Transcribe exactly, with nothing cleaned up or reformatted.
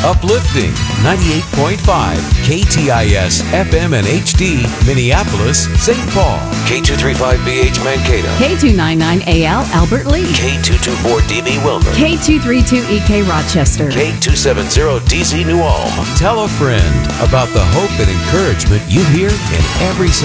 Uplifting ninety-eight point five K T I S F M and H D, Minneapolis, Saint Paul. K two thirty-five B H Mankato. K two ninety-nine A L Albert Lee. K two twenty-four D B Wilmer. K two thirty-two E K Rochester. K two seventy D Z New Ulm. Tell a friend about the hope and encouragement you hear in every